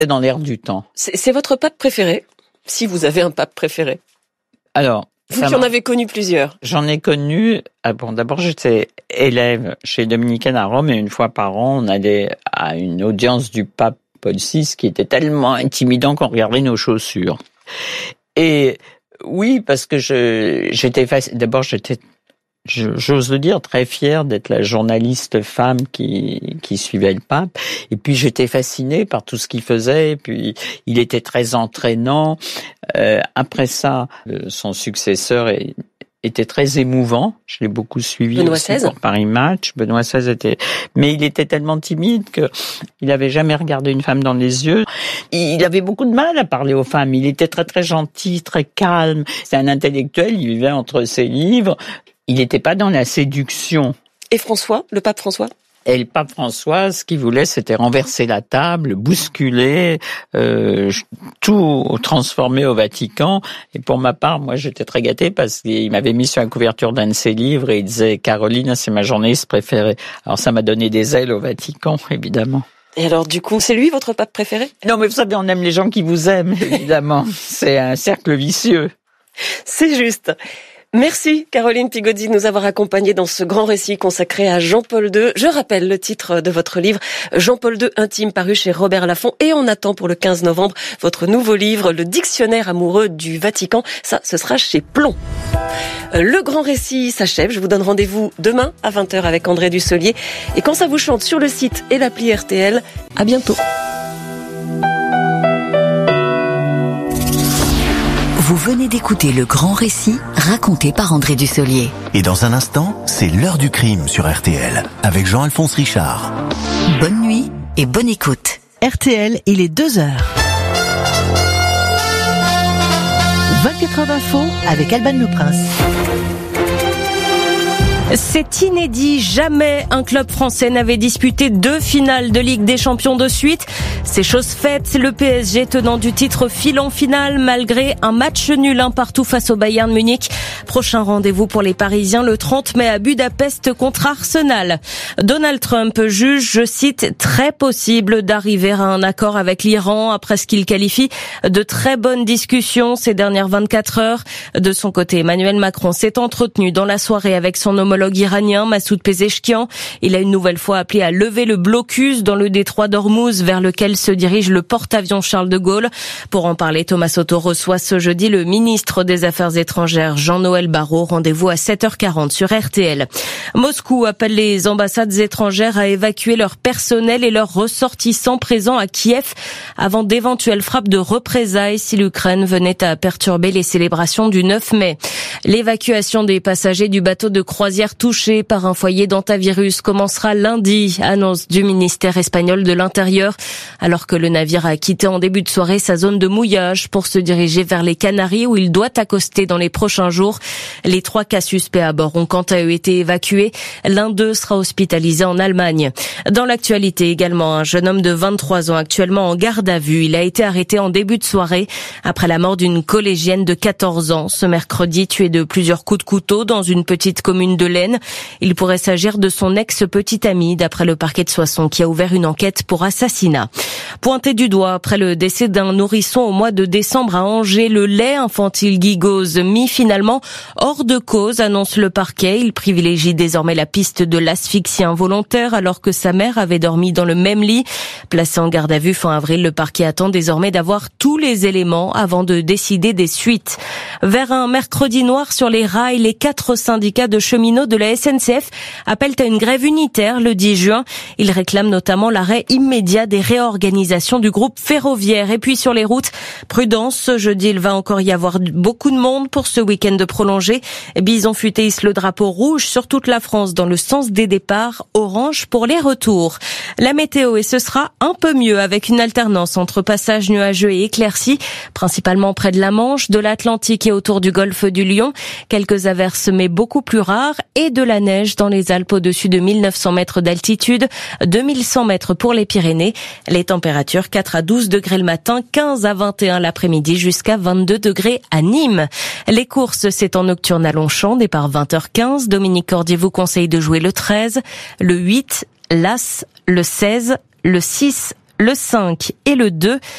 dans l'air du temps. C'est votre pape préféré, si vous avez un pape préféré? Alors, vous qui en avez connu plusieurs. J'en ai connu. D'abord, j'étais élève chez les Dominicains à Rome et une fois par an, on allait à une audience du pape Paul VI qui était tellement intimidant qu'on regardait nos chaussures. Et oui, parce que j'ose le dire, très fière d'être la journaliste femme qui suivait le pape. Et puis j'étais fascinée par tout ce qu'il faisait. Et puis il était très entraînant. Après ça, son successeur était très émouvant. Je l'ai beaucoup suivi Benoît aussi XVI. Pour Paris Match. Benoît XVI mais il était tellement timide que il avait jamais regardé une femme dans les yeux. Il avait beaucoup de mal à parler aux femmes. Il était très très gentil, très calme. C'est un intellectuel. Il vivait entre ses livres. Il n'était pas dans la séduction. Et François, le pape François? Et le pape François, ce qu'il voulait, c'était renverser la table, bousculer, tout transformer au Vatican. Et pour ma part, moi, j'étais très gâté parce qu'il m'avait mis sur la couverture d'un de ses livres et il disait « Caroline, c'est ma journaliste préférée ». Alors ça m'a donné des ailes au Vatican, évidemment. Et alors, du coup, c'est lui votre pape préféré? Non, mais vous savez, on aime les gens qui vous aiment, évidemment. C'est un cercle vicieux. C'est juste. Merci Caroline Pigozzi de nous avoir accompagnés dans ce grand récit consacré à Jean-Paul II. Je rappelle le titre de votre livre, Jean-Paul II intime, paru chez Robert Laffont. Et on attend pour le 15 novembre votre nouveau livre, Le dictionnaire amoureux du Vatican. Ça, ce sera chez Plomb. Le grand récit s'achève. Je vous donne rendez-vous demain à 20h avec André Dussolier. Et quand ça vous chante sur le site et l'appli RTL, à bientôt. Vous venez d'écouter le grand récit raconté par André Dussolier. Et dans un instant, c'est l'heure du crime sur RTL avec Jean-Alphonse Richard. Bonne nuit et bonne écoute. RTL, il est 2h. 24 heures d'info avec Alban Le Prince. C'est inédit, jamais un club français n'avait disputé 2 finales de Ligue des Champions de suite. C'est chose faite, le PSG tenant du titre file en finale malgré un match nul 1 partout face au Bayern Munich. Prochain rendez-vous pour les Parisiens le 30 mai à Budapest contre Arsenal. Donald Trump juge, je cite, très possible d'arriver à un accord avec l'Iran après ce qu'il qualifie de très bonnes discussions ces dernières 24 heures. De son côté, Emmanuel Macron s'est entretenu dans la soirée avec son homologue iranien Massoud Pezeshkian. Il a une nouvelle fois appelé à lever le blocus dans le détroit d'Ormuz vers lequel se dirige le porte-avions Charles de Gaulle. Pour en parler, Thomas Soto reçoit ce jeudi le ministre des Affaires étrangères Jean-Noël Barrot. Rendez-vous à 7h40 sur RTL. Moscou appelle les ambassades étrangères à évacuer leur personnel et leurs ressortissants présents à Kiev avant d'éventuelles frappes de représailles si l'Ukraine venait à perturber les célébrations du 9 mai. L'évacuation des passagers du bateau de croisière touché par un foyer d'hantavirus commencera lundi, annonce du ministère espagnol de l'Intérieur, alors que le navire a quitté en début de soirée sa zone de mouillage pour se diriger vers les Canaries où il doit accoster dans les prochains jours. Les 3 cas suspects à bord ont quant à eux été évacués. L'un d'eux sera hospitalisé en Allemagne. Dans l'actualité également, un jeune homme de 23 ans actuellement en garde à vue. Il a été arrêté en début de soirée après la mort d'une collégienne de 14 ans. Ce mercredi, tué de plusieurs coups de couteau dans une petite commune de l'Aisne. Il pourrait s'agir de son ex-petite amie, d'après le parquet de Soissons qui a ouvert une enquête pour assassinat. Pointé du doigt après le décès d'un nourrisson au mois de décembre à Angers, le lait infantile Gigose mis finalement hors de cause, annonce le parquet. Il privilégie désormais la piste de l'asphyxie involontaire alors que sa mère avait dormi dans le même lit. Placé en garde à vue fin avril, le parquet attend désormais d'avoir tous les éléments avant de décider des suites. Vers un mercredi noir sur les rails, les 4 syndicats de cheminots de la SNCF appellent à une grève unitaire le 10 juin. Ils réclament notamment l'arrêt immédiat des réorganisations du groupe ferroviaire. Et puis sur les routes, prudence, ce jeudi il va encore y avoir beaucoup de monde pour ce week-end prolongé. Bison Futé hisse le drapeau rouge sur toute la France dans le sens des départs, orange pour les retours. La météo, et ce sera un peu mieux avec une alternance entre passages nuageux et éclaircies, principalement près de la Manche, de l'Atlantique et autour du golfe du Lion. Quelques averses mais beaucoup plus rares et de la neige dans les Alpes au-dessus de 1900 mètres d'altitude, 2100 mètres pour les Pyrénées. Les températures 4 à 12 degrés le matin, 15 à 21 l'après-midi jusqu'à 22 degrés à Nîmes. Les courses, c'est en nocturne à Longchamp, départ 20h15. Dominique Cordier vous conseille de jouer le 13, le 8, l'As, le 16, le 6, le 5 et le 2.